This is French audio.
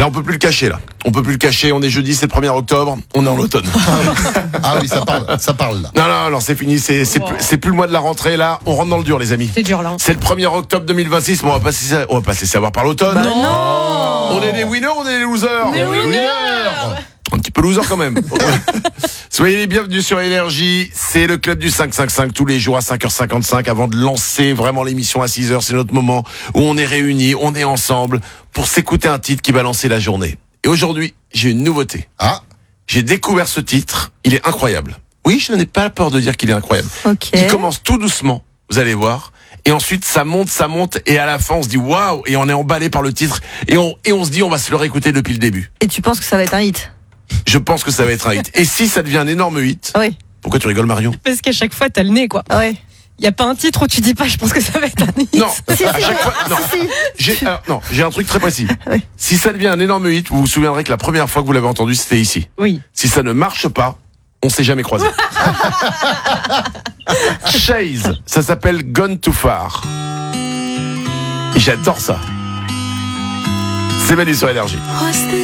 Là, on peut plus le cacher, là. On peut plus le cacher. On est jeudi, c'est le 1er octobre. On est en automne. Ah oui, ça parle là. Non, c'est fini. C'est plus le mois de la rentrée, là. On rentre dans le dur, les amis. C'est dur, là. C'est le 1er octobre 2026. Bon, on va pas se laisser avoir par l'automne. Non. On est des winners, on est des losers. Des winners. Un petit peu loser quand même. Soyez les bienvenus sur Énergie. C'est le club du 555 tous les jours à 5h55 avant de lancer vraiment l'émission à 6h. C'est notre moment où on est réunis, on est ensemble pour s'écouter un titre qui va lancer la journée. Et aujourd'hui, j'ai une nouveauté. Ah. J'ai découvert ce titre. Il est incroyable. Oui, je n'ai pas peur de dire qu'il est incroyable. Ok. Il commence tout doucement. Vous allez voir. Et ensuite, ça monte, et à la fin, on se dit waouh, et on est emballé par le titre, et on se dit, on va se le réécouter depuis le début. Et tu penses que ça va être un hit? Je pense que ça va être un hit. Et si ça devient un énorme hit, Oui. pourquoi tu rigoles, Marion? Parce qu'à chaque fois, t'as le nez, quoi. Ouais. Y a pas un titre où tu dis pas, je pense que ça va être un hit. Non, Si, à chaque fois, non. J'ai un truc très précis. Oui. Si ça devient un énorme hit, vous vous souviendrez que la première fois que vous l'avez entendu, c'était ici. Oui. Si ça ne marche pas, on s'est jamais croisés. Chase, ça s'appelle Gone Too Far. Et j'adore ça. C'est Manu sur Énergie.